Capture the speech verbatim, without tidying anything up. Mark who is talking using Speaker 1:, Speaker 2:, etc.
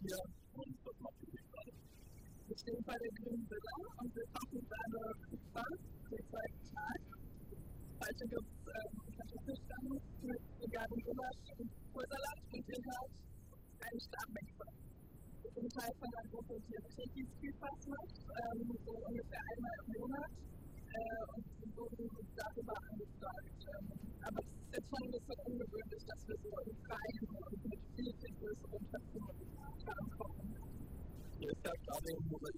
Speaker 1: hier und was macht ihr gerade?
Speaker 2: Wir stehen bei der Grünen Villa und wir kochen gerade Pizza den zweiten Tag. Heute gibt es ähm, Kartoffelstamm mit veganem Gulasch und Kohlsalat und Inhalt einen Stabmixer. Wir sind Teil von einer Gruppe, die Tequis Vielfalt macht, ähm, so ungefähr einmal im Monat. Äh, und wir wurden darüber angefragt. Ähm, aber es ist jetzt schon ein bisschen ungewöhnlich, dass wir so im Freien und mit viel, viel größeren Töpfen kochen.
Speaker 1: Hier ist ja gerade im Mosaik